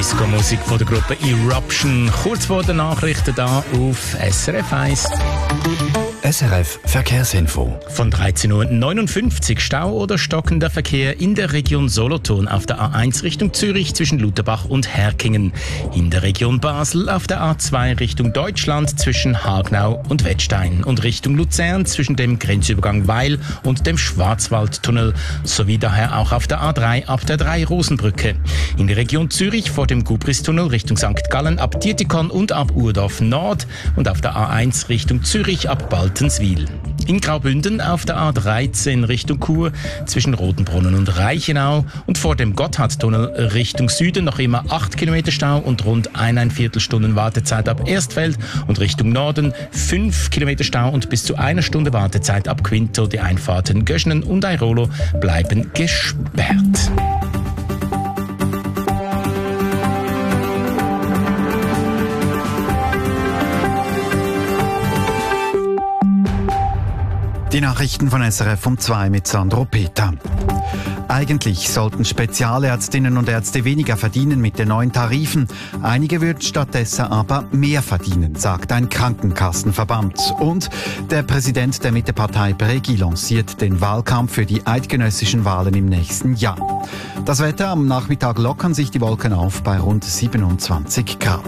Disco-Musik von der Gruppe Eruption. Kurz vor den Nachrichten da auf SRF 1. SRF Verkehrsinfo. Von 13.59 Uhr Stau oder stockender Verkehr in der Region Solothurn auf der A1 Richtung Zürich zwischen Lutherbach und Herkingen. In der Region Basel auf der A2 Richtung Deutschland zwischen Hagnau und Wettstein. Und Richtung Luzern zwischen dem Grenzübergang Weil und dem Schwarzwaldtunnel. Sowie daher auch auf der A3 ab der 3-Rosenbrücke. In der Region Zürich vor dem Gubristunnel Richtung St. Gallen ab Dietikon und ab Urdorf Nord. Und auf der A1 Richtung Zürich ab Baltenswil. In Graubünden auf der A13 Richtung Chur zwischen Rotenbrunnen und Reichenau und vor dem Gotthardtunnel Richtung Süden noch immer 8 Kilometer Stau und rund 1,25 Stunden Wartezeit ab Erstfeld und Richtung Norden 5 Kilometer Stau und bis zu 1 Stunde Wartezeit ab Quinto. Die Einfahrten Göschnen und Airolo bleiben gesperrt. Die Nachrichten von SRF um 2 mit Sandro Peter. Eigentlich sollten Spezialärztinnen und Ärzte weniger verdienen mit den neuen Tarifen. Einige würden stattdessen aber mehr verdienen, sagt ein Krankenkassenverband. Und der Präsident der Mittepartei Bregui lanciert den Wahlkampf für die eidgenössischen Wahlen im nächsten Jahr. Das Wetter: am Nachmittag lockern sich die Wolken auf bei rund 27 Grad.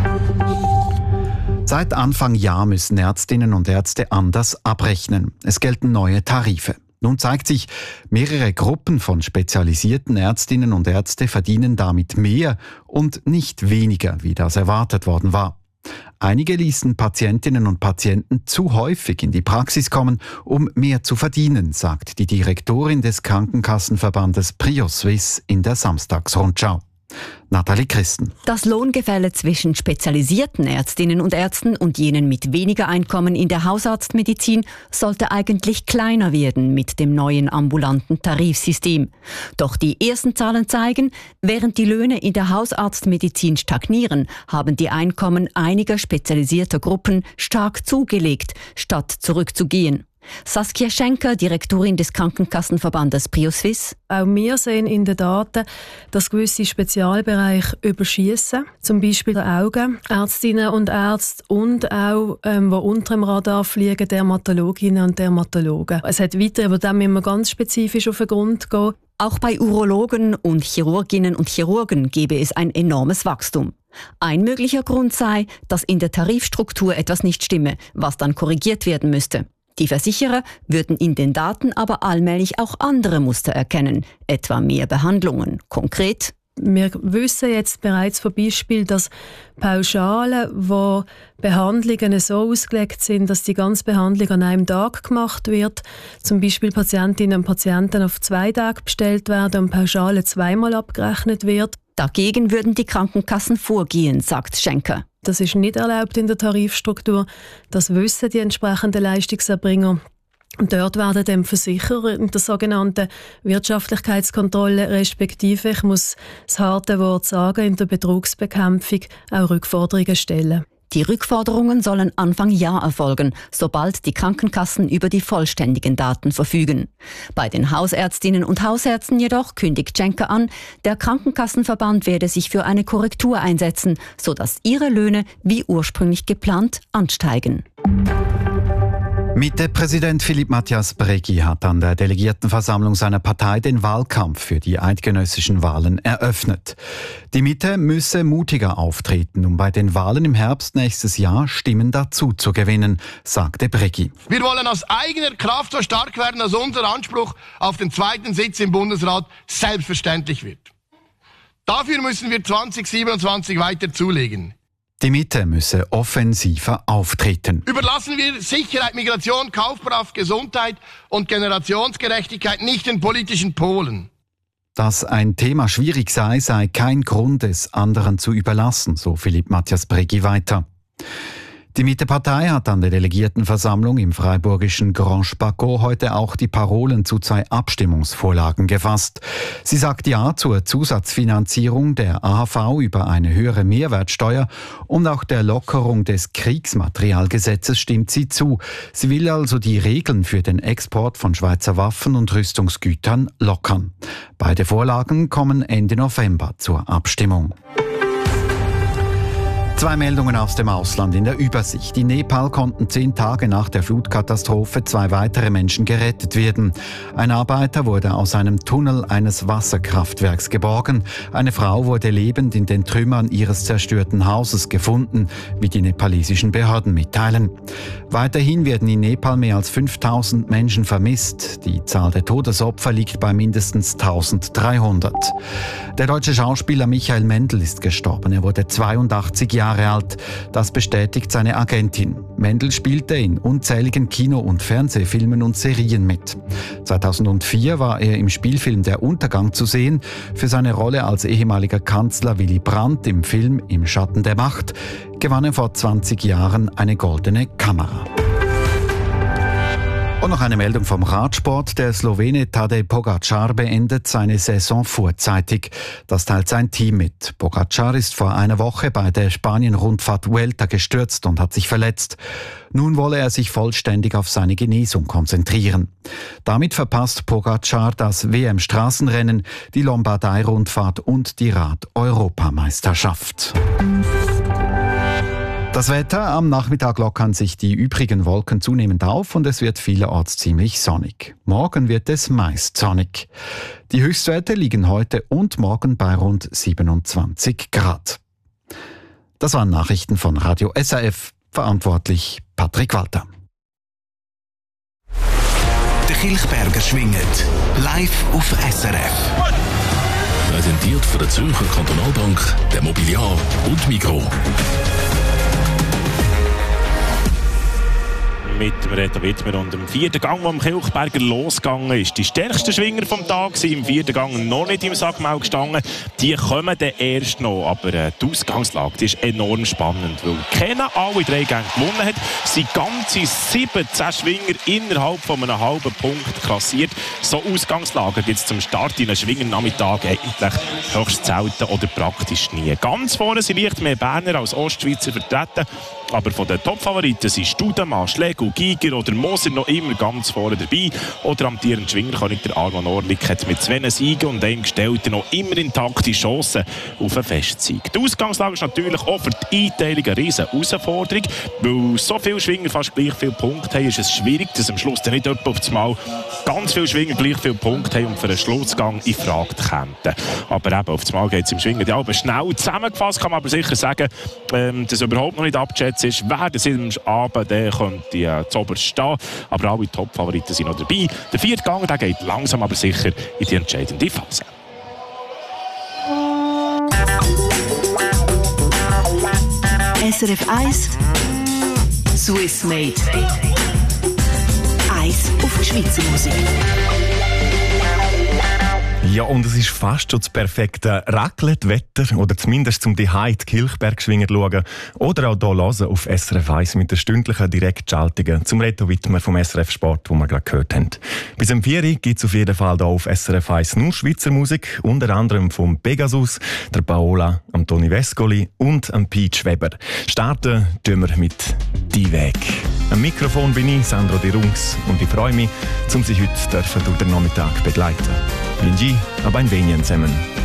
Seit Anfang Jahr müssen Ärztinnen und Ärzte anders abrechnen. Es gelten neue Tarife. Nun zeigt sich, mehrere Gruppen von spezialisierten Ärztinnen und Ärzte verdienen damit mehr und nicht weniger, wie das erwartet worden war. Einige ließen Patientinnen und Patienten zu häufig in die Praxis kommen, um mehr zu verdienen, sagt die Direktorin des Krankenkassenverbandes PrioSwiss in der Samstagsrundschau. Nathalie Christen. Das Lohngefälle zwischen spezialisierten Ärztinnen und Ärzten und jenen mit weniger Einkommen in der Hausarztmedizin sollte eigentlich kleiner werden mit dem neuen ambulanten Tarifsystem. Doch die ersten Zahlen zeigen, während die Löhne in der Hausarztmedizin stagnieren, haben die Einkommen einiger spezialisierter Gruppen stark zugelegt, statt zurückzugehen. Saskia Schenker, Direktorin des Krankenkassenverbandes PrioSwiss. Auch wir sehen in den Daten, dass gewisse Spezialbereiche überschiessen, zum Beispiel die Augen, Ärztinnen und Ärzte und auch, die unter dem Radar fliegen, Dermatologinnen und Dermatologen. Es hat weiter, aber da müssen wir ganz spezifisch auf den Grund gehen. Auch bei Urologen und Chirurginnen und Chirurgen gebe es ein enormes Wachstum. Ein möglicher Grund sei, dass in der Tarifstruktur etwas nicht stimme, was dann korrigiert werden müsste. Die Versicherer würden in den Daten aber allmählich auch andere Muster erkennen, etwa mehr Behandlungen. Konkret: wir wissen jetzt bereits von Beispielen, dass Pauschalen, wo Behandlungen so ausgelegt sind, dass die ganze Behandlung an einem Tag gemacht wird, zum Beispiel Patientinnen und Patienten auf 2 Tage bestellt werden und Pauschale 2-mal abgerechnet wird. Dagegen würden die Krankenkassen vorgehen, sagt Schenker. Das ist nicht erlaubt in der Tarifstruktur. Das wissen die entsprechenden Leistungserbringer. Und dort werden dem Versicherer in der sogenannten Wirtschaftlichkeitskontrolle respektive, ich muss das harte Wort sagen, in der Betrugsbekämpfung auch Rückforderungen stellen. Die Rückforderungen sollen Anfang Jahr erfolgen, sobald die Krankenkassen über die vollständigen Daten verfügen. Bei den Hausärztinnen und Hausärzten jedoch kündigt Schenker an, der Krankenkassenverband werde sich für eine Korrektur einsetzen, sodass ihre Löhne wie ursprünglich geplant ansteigen. Mitte-Präsident Philippe Mathias Bregui hat an der Delegiertenversammlung seiner Partei den Wahlkampf für die eidgenössischen Wahlen eröffnet. Die Mitte müsse mutiger auftreten, um bei den Wahlen im Herbst nächstes Jahr Stimmen dazu zu gewinnen, sagte Bregui. Wir wollen aus eigener Kraft so stark werden, dass unser Anspruch auf den 2. Sitz im Bundesrat selbstverständlich wird. Dafür müssen wir 2027 weiter zulegen. Die Mitte müsse offensiver auftreten. Überlassen wir Sicherheit, Migration, Kaufkraft, Gesundheit und Generationsgerechtigkeit nicht den politischen Polen. Dass ein Thema schwierig sei kein Grund, es anderen zu überlassen, so Philippe Mathias Bregui weiter. Die Mitte-Partei hat an der Delegiertenversammlung im freiburgischen Grand Spaco heute auch die Parolen zu 2 Abstimmungsvorlagen gefasst. Sie sagt Ja zur Zusatzfinanzierung der AHV über eine höhere Mehrwertsteuer und auch der Lockerung des Kriegsmaterialgesetzes stimmt sie zu. Sie will also die Regeln für den Export von Schweizer Waffen und Rüstungsgütern lockern. Beide Vorlagen kommen Ende November zur Abstimmung. Zwei Meldungen aus dem Ausland in der Übersicht. In Nepal konnten 10 Tage nach der Flutkatastrophe 2 weitere Menschen gerettet werden. Ein Arbeiter wurde aus einem Tunnel eines Wasserkraftwerks geborgen. Eine Frau wurde lebend in den Trümmern ihres zerstörten Hauses gefunden, wie die nepalesischen Behörden mitteilen. Weiterhin werden in Nepal mehr als 5000 Menschen vermisst. Die Zahl der Todesopfer liegt bei mindestens 1300. Der deutsche Schauspieler Michael Mendl ist gestorben. Er wurde 82 Jahre alt. Das bestätigt seine Agentin. Mendl spielte in unzähligen Kino- und Fernsehfilmen und Serien mit. 2004 war er im Spielfilm Der Untergang zu sehen. Für seine Rolle als ehemaliger Kanzler Willy Brandt im Film Im Schatten der Macht gewann er vor 20 Jahren eine Goldene Kamera. Und noch eine Meldung vom Radsport. Der Slowene Tadej Pogačar beendet seine Saison vorzeitig. Das teilt sein Team mit. Pogačar ist vor einer Woche bei der Spanien-Rundfahrt Vuelta gestürzt und hat sich verletzt. Nun wolle er sich vollständig auf seine Genesung konzentrieren. Damit verpasst Pogačar das WM-Straßenrennen, die Lombardei-Rundfahrt und die Rad-Europameisterschaft. Das Wetter: Am Nachmittag lockern sich die übrigen Wolken zunehmend auf und es wird vielerorts ziemlich sonnig. Morgen wird es meist sonnig. Die Höchstwerte liegen heute und morgen bei rund 27 Grad. Das waren Nachrichten von Radio SRF. Verantwortlich Patrick Walter. Der Kilchberger schwingt live auf SRF. Präsentiert von der Zürcher Kantonalbank, der Mobiliar und Migros. Mit dem Reto Wittmer und dem 4. Gang, der am Kilchberger losgegangen ist. Die stärksten Schwinger vom Tag sind im 4. Gang noch nicht im Sackmau gestanden. Die kommen dann erst noch. Aber die Ausgangslage die ist enorm spannend, weil keiner alle 3 Gänge gewonnen hat. Sie ganze 17 Schwinger innerhalb von einem halben Punkt klassiert. So Ausgangslagen gibt es zum Start in einem Schwingernachmittag eigentlich höchst selten oder praktisch nie. Ganz vorne sind leicht mehr Berner als Ostschweizer vertreten. Aber von den Top-Favoriten sind Studemann, Schlegel, Giger oder Moser noch immer ganz vorne dabei. Oder amtierender Schwingerkönig der Arman Orlik hat mit 2 Siegen und einem Gestellten noch immer intakte Chancen auf einen Festsieg. Die Ausgangslage ist natürlich auch für die Einteilung eine riesen Herausforderung. Weil so viele Schwinger fast gleich viele Punkte haben, ist es schwierig, dass am Schluss dann nicht etwa auf das Mal ganz viele Schwinger gleich viele Punkte haben und für einen Schlussgang in Frage kämen. Aber eben, auf das Mal geht es im Schwingen die Alben schnell. Zusammengefasst kann man aber sicher sagen, dass überhaupt noch nicht abgeschätzt ist, wer das am Abend könnte zuoberst stehen. Aber alle Top-Favoriten sind noch dabei. Der 4. Gang der geht langsam aber sicher in die entscheidende Phase. SRF 1 Swiss Made. 1 auf die Schweizer Musik. Ja, und es ist fast schon das perfekte Raclette-Wetter, oder zumindest zum Zuhause die Kilchbergschwinger schauen oder auch hier hören auf SRF 1 mit der stündlichen Direktschaltungen zum Reto Wittmer vom SRF Sport, wo wir gerade gehört haben. Bis um 4 Uhr gibt es auf jeden Fall hier auf SRF 1 nur Schweizer Musik, unter anderem vom Pegasus, der Paola, am Toni Vescoli und am Peach Weber. Starten tun wir mit «Die Weg». Am Mikrofon bin ich, Sandro Di Rungs, und ich freue mich, Sie heute durch den Nachmittag begleiten. Linji, aber ein wenig zusammen.